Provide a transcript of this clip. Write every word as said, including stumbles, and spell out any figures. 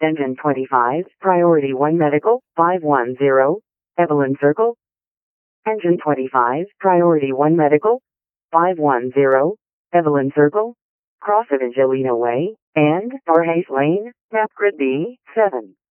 Engine twenty-five, Priority one Medical, five one zero, Evelyn Circle. Engine twenty-five, Priority one Medical, five one zero, Evelyn Circle, Cross Evangelina Way, and Varhays Lane, Map Grid B, seven.